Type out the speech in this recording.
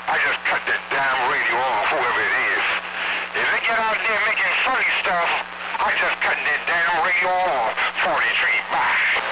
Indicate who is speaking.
Speaker 1: I just cut that damn radio off, whoever it is. If they get out there making funny stuff, I just cut that damn radio off. 43, bye.